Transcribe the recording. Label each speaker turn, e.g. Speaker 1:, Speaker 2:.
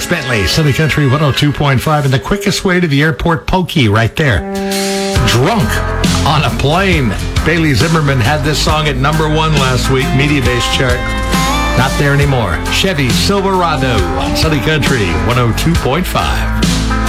Speaker 1: Dierks Bentley, Sunny Country 102.5, and the quickest way to the airport, Pokey, right there. Drunk on a Plane. Bailey Zimmerman had this song at number 1 last week, Media Base chart. Not there anymore. Chevy Silverado on Sunny Country 102.5.